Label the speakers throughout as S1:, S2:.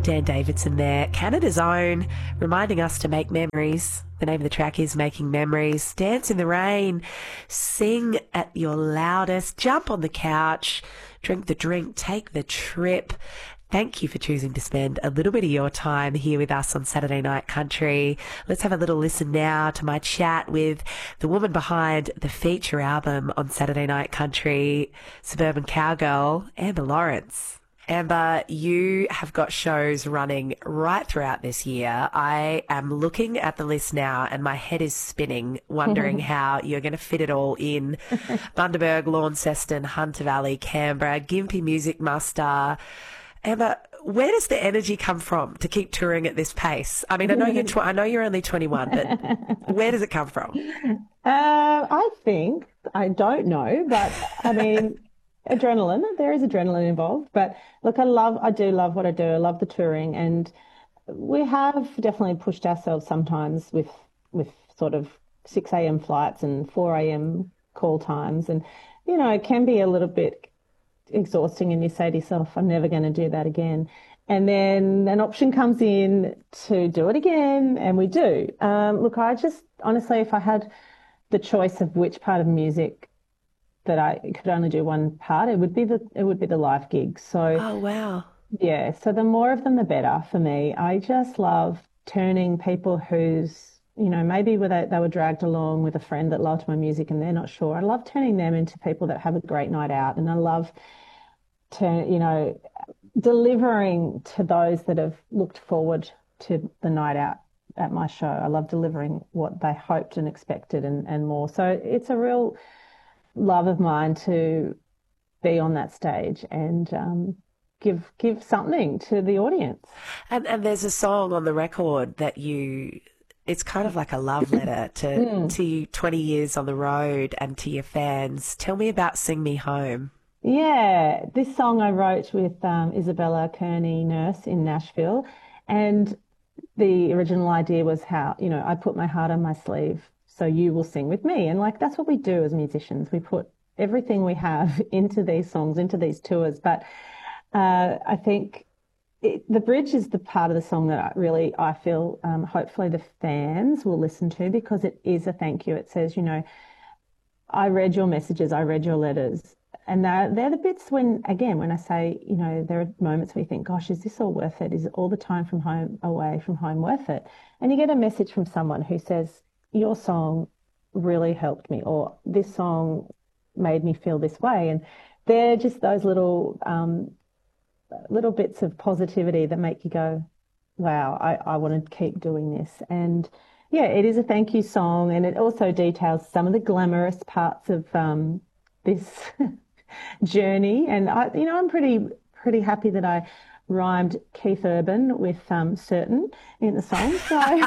S1: Dan Davidson there, Canada's own, reminding us to make memories. The name of the track is Making Memories. Dance in the rain, sing at your loudest, jump on the couch, drink the drink, take the trip. Thank you for choosing to spend a little bit of your time here with us on Saturday Night Country. Let's have a little listen now to my chat with the woman behind the feature album on Saturday Night Country, Suburban Cowgirl, Amber Lawrence. Amber, you have got shows running right throughout this year. I am looking at the list now and my head is spinning, wondering how you're going to fit it all in. Bundaberg, Launceston, Hunter Valley, Canberra, Gympie Music Muster. Amber, where does the energy come from to keep touring at this pace? I mean, I know you're only 21, but where does it come from?
S2: I don't know, but I mean, adrenaline. There is adrenaline involved. But look, I do love what I do. I love the touring, and we have definitely pushed ourselves sometimes with sort of 6 a.m. flights and 4 a.m. call times, and it can be a little bit exhausting, and you say to yourself, I'm never going to do that again. And then an option comes in to do it again, and we do. Look, I just honestly, if I had the choice of which part of music that I could only do one part, it would be the live gigs. So
S1: oh wow,
S2: yeah. So the more of them, the better for me. I just love turning people who's maybe they were dragged along with a friend that loved my music and they're not sure. I love turning them into people that have a great night out, and I love delivering to those that have looked forward to the night out at my show. I love delivering what they hoped and expected and more. So it's a real love of mine to be on that stage and give something to the audience.
S1: And there's a song on the record that it's kind of like a love letter to you 20 years on the road and to your fans. Tell me about Sing Me Home.
S2: Yeah, this song I wrote with Isabella Kearney Nurse in Nashville, and the original idea was how, I put my heart on my sleeve so you will sing with me. And that's what we do as musicians. We put everything we have into these songs, into these tours. But I think the bridge is the part of the song that I feel hopefully the fans will listen to, because it is a thank you. It says, I read your messages, I read your letters. And they're the bits when I say, there are moments where you think, gosh, is this all worth it? Is all the time away from home worth it? And you get a message from someone who says, your song really helped me, or this song made me feel this way. And they're just those little bits of positivity that make you go, wow, I want to keep doing this. And yeah, it is a thank you song, and it also details some of the glamorous parts of this journey. And I'm pretty happy that I rhymed Keith Urban with certain in the song. So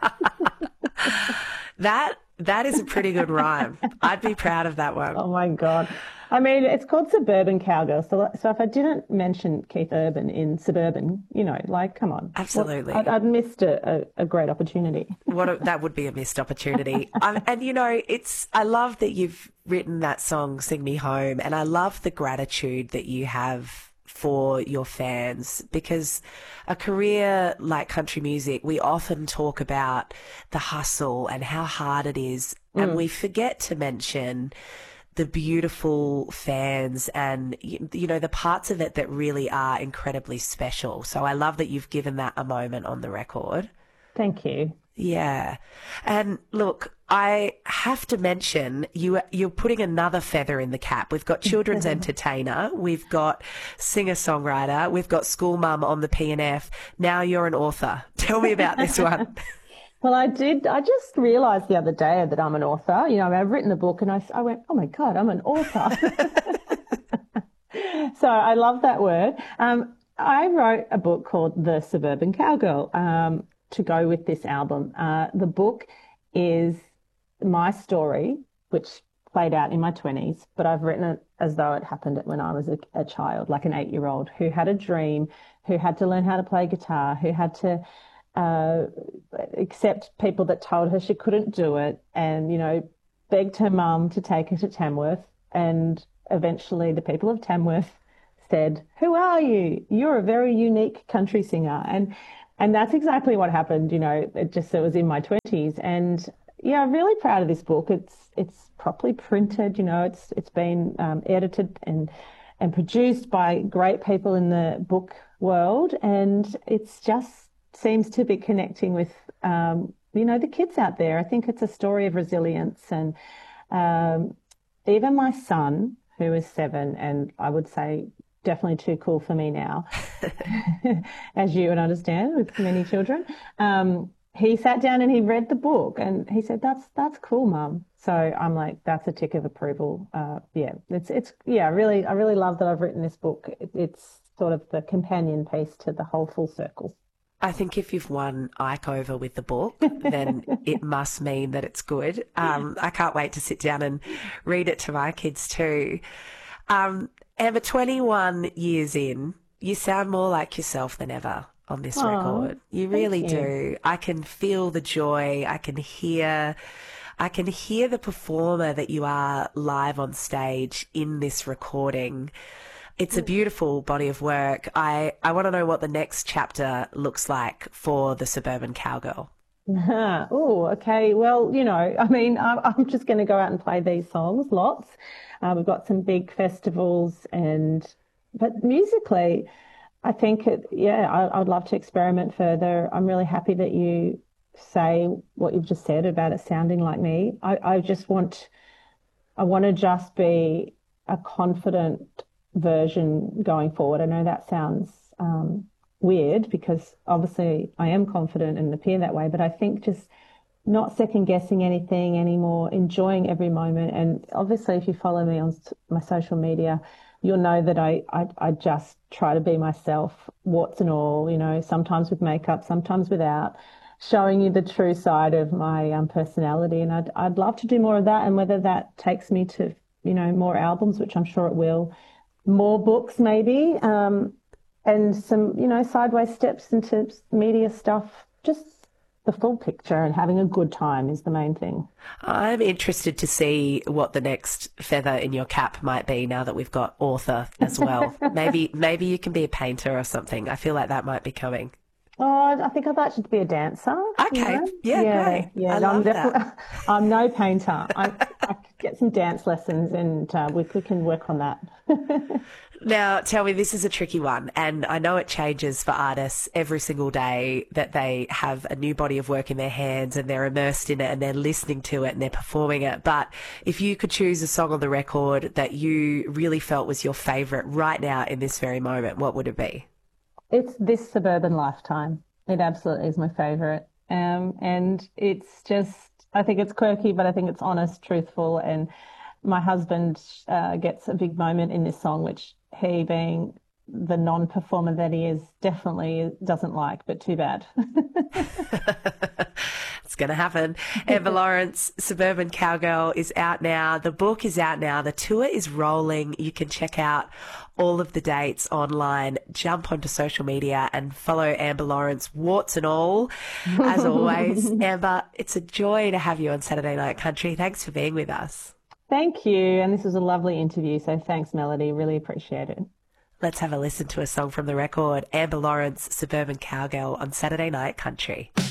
S1: that is a pretty good rhyme. I'd be proud of that one.
S2: Oh my God. I mean, it's called Suburban Cowgirl. So if I didn't mention Keith Urban in Suburban, come on.
S1: Absolutely.
S2: I'd missed a great opportunity.
S1: That would be a missed opportunity. And I love that you've written that song, Sing Me Home, and I love the gratitude that you have for your fans, because a career like country music, we often talk about the hustle and how hard it is, and we forget to mention the beautiful fans and, the parts of it that really are incredibly special. So I love that you've given that a moment on the record.
S2: Thank you.
S1: Yeah. And look, I have to mention you're putting another feather in the cap. We've got children's entertainer, we've got singer-songwriter, we've got school mum on the P&F. Now you're an author. Tell me about this one.
S2: Well, I just realised the other day that I'm an author. I've written a book and I went, oh my God, I'm an author. So I love that word. I wrote a book called The Suburban Cowgirl to go with this album. The book is my story, which played out in my 20s, but I've written it as though it happened when I was a child, like an 8-year-old who had a dream, who had to learn how to play guitar, who had to accept people that told her she couldn't do it, and, begged her mum to take her to Tamworth. And eventually the people of Tamworth said, "Who are you? You're a very unique country singer." And that's exactly what happened. It was in my 20s. And yeah, I'm really proud of this book. It's properly printed. It's been edited and produced by great people in the book world, and it's just seems to be connecting with the kids out there. I think it's a story of resilience, and even my son, who is 7, and I would say definitely too cool for me now, as you would understand with many children. He sat down and he read the book and he said, "That's cool, Mum." So I'm like, that's a tick of approval. I really love that I've written this book. It's sort of the companion piece to the whole Full Circle.
S1: I think if you've won Ike over with the book, then it must mean that it's good. I can't wait to sit down and read it to my kids too. Amber, 21 years in, you sound more like yourself than ever on this record. You really do. I can feel the joy. I can hear the performer that you are live on stage in this recording. It's a beautiful body of work. I want to know what the next chapter looks like for the Suburban Cowgirl.
S2: Oh, okay. Well, I'm just going to go out and play these songs, lots. We've got some big festivals, but musically, I think I'd love to experiment further. I'm really happy that you say what you've just said about it sounding like me. I want to just be a confident version going forward. I know that sounds weird because obviously I am confident and appear that way, but I think just not second guessing anything anymore, enjoying every moment. And obviously if you follow me on my social media, you'll know that I just try to be myself, warts and all, sometimes with makeup, sometimes without, showing you the true side of my personality. And I'd love to do more of that. And whether that takes me to, more albums, which I'm sure it will, more books maybe, and some, sideways steps into media stuff, just the full picture and having a good time is the main thing.
S1: I'm interested to see what the next feather in your cap might be now that we've got author as well. Maybe you can be a painter or something. I feel like that might be coming.
S2: Oh, I think I'd like to be a dancer.
S1: Okay. Yeah, great.
S2: Yeah,
S1: I love that.
S2: I'm no painter. I could get some dance lessons and we can work on that.
S1: Now, tell me, this is a tricky one, and I know it changes for artists every single day that they have a new body of work in their hands and they're immersed in it and they're listening to it and they're performing it. But if you could choose a song on the record that you really felt was your favourite right now in this very moment, what would it be?
S2: It's This Suburban Lifetime. It absolutely is my favourite. And it's just, I think it's quirky, but I think it's honest, truthful. And my husband gets a big moment in this song, which he, being the non-performer that he is, definitely doesn't like, but too bad.
S1: It's going to happen. Amber Lawrence, Suburban Cowgirl is out now. The book is out now. The tour is rolling. You can check out all of the dates online. Jump onto social media and follow Amber Lawrence, warts and all. As always, Amber, it's a joy to have you on Saturday Night Country. Thanks for being with us.
S2: Thank you. And this was a lovely interview. So thanks, Melody. Really appreciate it.
S1: Let's have a listen to a song from the record. Amber Lawrence, Suburban Cowgirl on Saturday Night Country.